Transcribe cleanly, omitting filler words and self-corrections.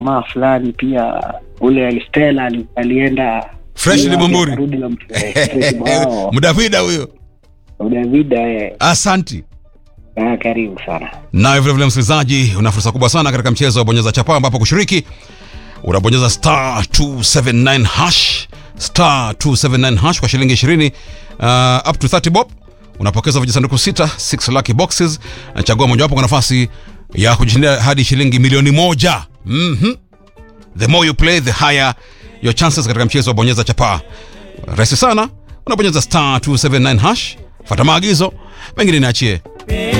jamaa fulani pia ule Alistela alienda Fresh Limumburi. Mdavida huyo. Mdavida Asante. Karibu sana. Na vile vile msikilizaji, una fursa kubwa sana katika mchezo wa bonyeza chapa ambapo kushiriki unabonyeza *279 hash *279 hash kwa shilingi 20 up to 30 bob. Unapokeza vijisanduku 6 lucky boxes na chagua mojawapo kwa nafasi ya kujishindia hadi shilingi milioni 1. The more you play the higher your chances katika mchezo wa bonyeza chapa. Rahisi sana, unabonyeza *279 hash, fuata maagizo, mengine niachie.